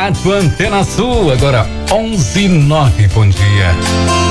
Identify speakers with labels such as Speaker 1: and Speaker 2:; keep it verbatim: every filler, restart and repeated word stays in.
Speaker 1: Rádio Antena Sul, agora onze e nove, bom dia.